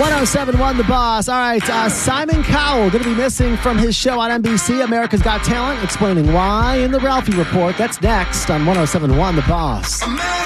107.1 The Boss. All right, Simon Cowell going to be missing from his show on NBC, America's Got Talent, explaining why in the Ralphie Report. That's next on 107.1 The Boss.